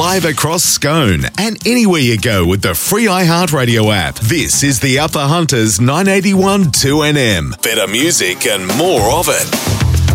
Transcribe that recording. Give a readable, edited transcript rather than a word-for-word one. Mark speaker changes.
Speaker 1: live across Scone and anywhere you go with the free iHeartRadio app. This is the Upper Hunters 981 2NM. Better music and more of it.